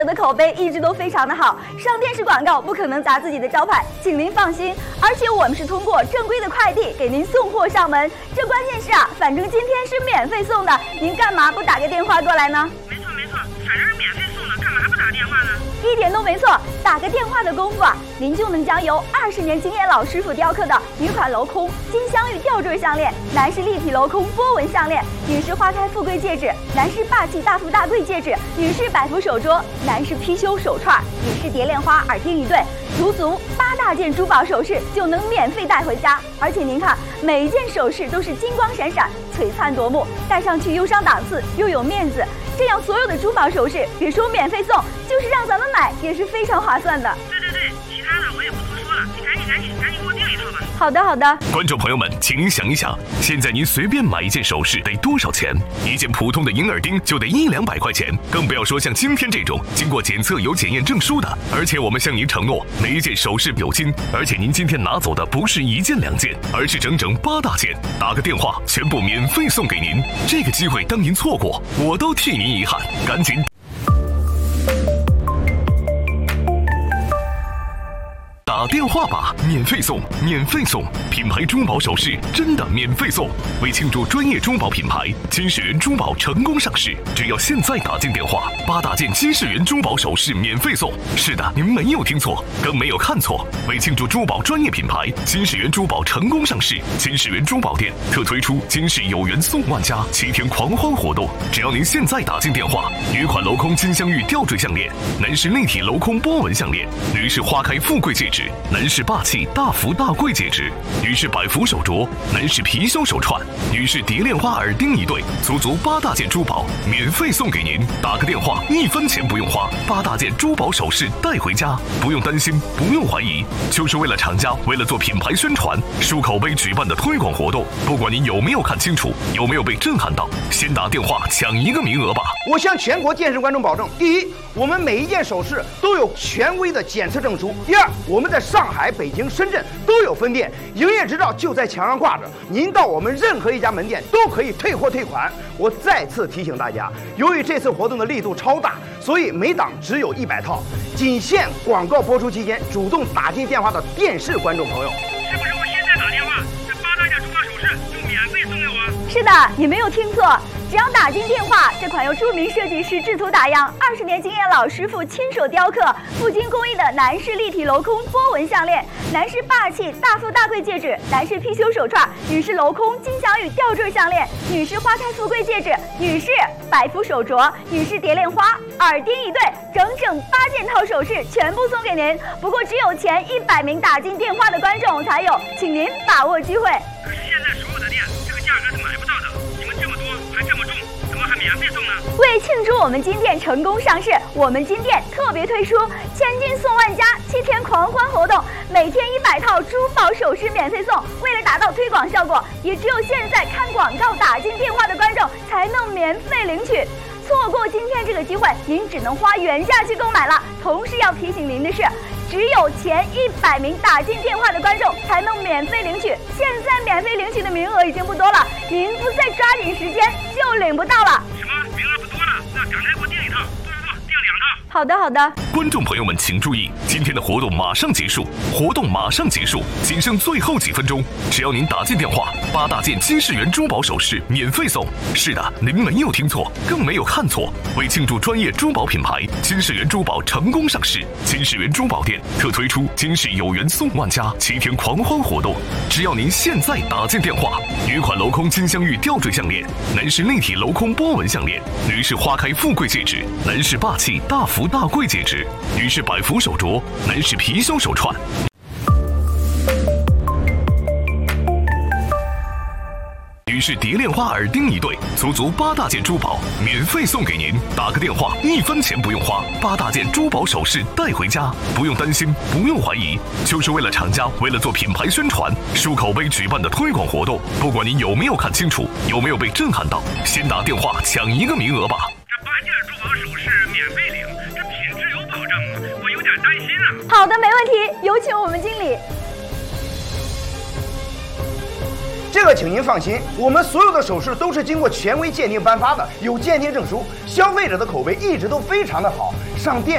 的口碑一直都非常的好，上电视广告不可能砸自己的招牌，请您放心。而且我们是通过正规的快递给您送货上门，这关键是反正今天是免费送的，您干嘛不打个电话过来呢？ 没错，反正是免费送的，干嘛不打电话呢？ 一点都没错，打个电话的功夫您就能将由20年经验老师傅雕刻的女款镂空金镶玉吊坠项链，男士立体镂空波纹项链，女士花开富贵戒指，男士霸气大富大贵戒指，女士百福手镯，男士貔貅手串，女士蝶恋花耳钉一对，足8大件珠宝首饰就能免费带回家。而且您看，每一件首饰都是金光闪闪，璀璨夺目，戴上去又上档次又有面子。这样所有的珠宝首饰，别说免费送，就是让咱们买也是非常划算的。 对，其他的我也不多说了，你赶紧给我订一套吧。 好的。 观众朋友们，请您想一想，现在您随便买一件首饰得多少钱？一件普通的银耳钉就得100-200块钱，更不要说像今天这种经过检测有检验证书的。而且我们向您承诺，每一件首饰有金，而且您今天拿走的不是1件2件，而是整整8大件。打个电话，全部免费送给您。这个机会当您错过，我都替您遗憾，赶紧打电话吧，免费送，品牌珠宝首饰真的免费送。为庆祝专业珠宝品牌金世缘珠宝成功上市，只要现在打进电话，8大件金世缘珠宝首饰免费送。是的，您没有听错，更没有看错。为庆祝珠宝专业品牌金世缘珠宝成功上市，金世缘珠宝店特推出金世有缘送万家7天狂欢活动。只要您现在打进电话，女款镂空金镶玉吊坠项链，男士立体镂空波纹项链，女士花开富贵戒指，男士霸气大福大贵戒指，女士百福手镯，男士貔貅手串，女士蝶恋花耳钉一对，足8大件珠宝免费送给您。打个电话，1分钱不用花，8大件珠宝首饰带回家，不用担心，不用怀疑，就是为了厂家为了做品牌宣传、树口碑举办的推广活动。不管您有没有看清楚，有没有被震撼到，先打电话抢1个名额吧。 我向全国电视观众保证：第一，我们每一件首饰都有权威的检测证书；第二，我们在上海、北京、深圳都有分店，营业执照就在墙上挂着，您到我们任何一家门店都可以退货退款。我再次提醒大家，由于这次活动的力度超大，所以每档只有100套，仅限广告播出期间主动打进电话的电视观众朋友。 是不是我现在打电话，这8大件珠宝首饰就免费送给我？ 是的，你没有听错。只要打进电话，这款由著名设计师制图打样、20年经验老师傅亲手雕刻、赴京工艺的男士立体镂空波纹项链，男士霸气大富大贵戒指，男士貔貅手串，女士镂空金镶玉吊坠项链，女士花开富贵戒指，女士百福手镯，女士蝶恋花耳钉一对，整整8件套首饰全部送给您。不过只有前100名打进电话的观众才有，请您把握机会。 可是现在所有的店这个价格是买不到的，你们这么多还这么重，怎么还免费送呢？ 为庆祝我们金店成功上市，我们金店特别推出千金送万家7天狂欢活动，每天100套珠宝首饰免费送。为了达到推广效果，也只有现在看广告打进电话的观众才能免费领取。错过今天这个机会，您只能花原价去购买了。同时要提醒您的是，只有前100名打进电话的观众才能免费领取，现在免费领取的名额已经不多了，您不再抓紧时间就领不到了。 什么名额不多了？那赶快给我订一套，不，订2套。 好的。 观众朋友们请注意，今天的活动马上结束，仅剩最后几分钟。只要您打进电话，8大件金世缘珠宝首饰免费送。是的，您没有听错，更没有看错。为庆祝专业珠宝品牌金世缘珠宝成功上市，金世缘珠宝店特推出金世有缘送万家7天狂欢活动。只要您现在打进电话，女款镂空金镶玉吊坠项链，男士立体镂空波纹项链，女士花开富贵戒指，男士霸气大福大贵戒指，女士百福手镯，男士貔貅手串，女士蝶恋花耳钉一对，足8大件珠宝免费送给您。打个电话，1分钱不用花，8大件珠宝首饰带回家，不用担心，不用怀疑，就是为了厂家为了做品牌宣传、树口碑举办的推广活动。不管您有没有看清楚，有没有被震撼到，先打电话抢1个名额吧。 这8件珠宝首饰免费领，这品质有保证吗？我有点担心啊。 好的，没问题，有请我们经理。 这个请您放心，我们所有的首饰都是经过权威鉴定颁发的，有鉴定证书，消费者的口碑一直都非常的好。上店